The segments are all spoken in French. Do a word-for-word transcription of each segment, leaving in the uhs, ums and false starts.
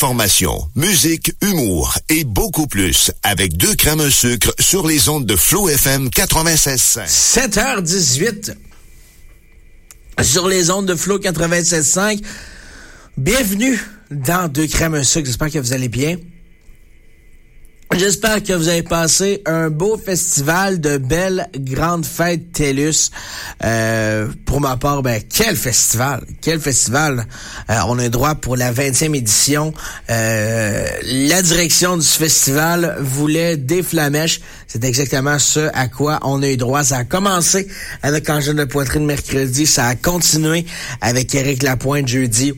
Information, musique, humour et beaucoup plus avec deux crèmes un sucre sur les ondes de Flow F M quatre-vingt-seize cinq. sept heures dix-huit sur les ondes de Flow quatre-vingt-seize cinq. Bienvenue dans Deux crèmes un sucre. J'espère que vous allez bien. J'espère que vous avez passé un beau festival de belles grandes fêtes TELUS. Euh, pour ma part, ben quel festival, quel festival. Euh, on a droit pour la vingtième édition. Euh, la direction du festival voulait des flamèches. C'est exactement ce à quoi on a eu droit. Ça a commencé avec Angèle de Poitrine mercredi. Ça a continué avec Éric Lapointe jeudi.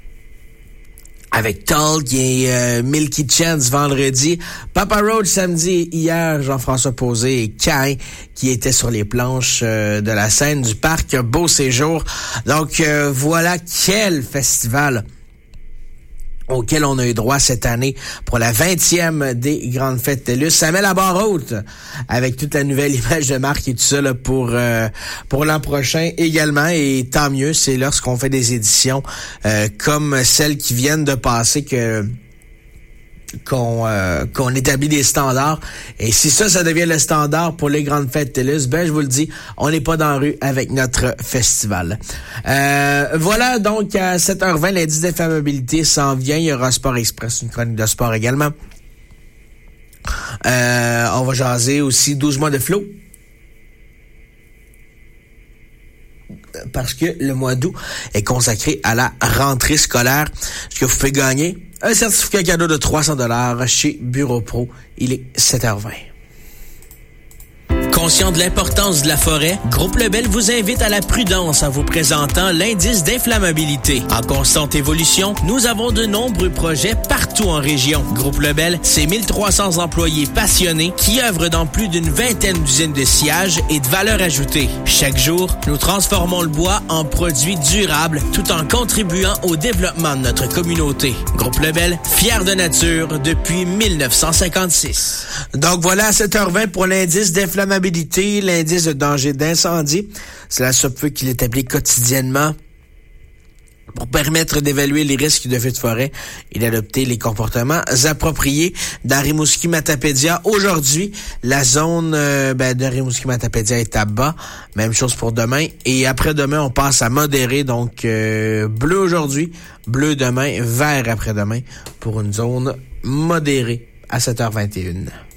Avec Talk et euh, Milky Chance vendredi, Papa Roach samedi, hier Jean-François Posé et Cain qui étaient sur les planches euh, de la scène du parc Beau Séjour. Donc euh, voilà quel festival auquel on a eu droit cette année pour la vingtième des grandes fêtes TELUS. Ça met la barre haute avec toute la nouvelle image de marque et tout ça là, pour euh, pour l'an prochain également. Et tant mieux, c'est lorsqu'on fait des éditions euh, comme celles qui viennent de passer que qu'on euh, qu'on établit des standards. Et si ça, ça devient le standard pour les grandes fêtes TELUS, ben je vous le dis, on n'est pas dans la rue avec notre festival. Euh, voilà, donc à sept heures vingt, l'indice d'inflammabilité s'en vient. Il y aura Sport Express, une chronique de sport également. Euh, on va jaser aussi douze mois de flow. Parce que le mois d'août est consacré à la rentrée scolaire. Ce que vous pouvez gagner, un certificat cadeau de trois cents dollars chez Bureau Pro. Il est sept heures vingt. Conscient de l'importance de la forêt, Groupe Lebel vous invite à la prudence en vous présentant l'indice d'inflammabilité. En constante évolution, nous avons de nombreux projets partout en région. Groupe Lebel, c'est mille trois cents employés passionnés qui œuvrent dans plus d'une vingtaine d'usines de sciage et de valeur ajoutée. Chaque jour, nous transformons le bois en produits durables tout en contribuant au développement de notre communauté. Groupe Lebel, fier de nature depuis mille neuf cent cinquante-six. Donc voilà, à sept heures vingt pour l'indice d'inflammabilité. L'indice de danger d'incendie, c'est la SOPFEU qui l'établit quotidiennement pour permettre d'évaluer les risques de feux de forêt et d'adopter les comportements appropriés. Dans Rimouski-Matapédia, aujourd'hui, la zone euh, ben, de Rimouski-Matapédia est à bas. Même chose pour demain. Et après-demain, on passe à modéré. Donc, euh, bleu aujourd'hui, bleu demain, vert après-demain pour une zone modérée à sept heures vingt et une.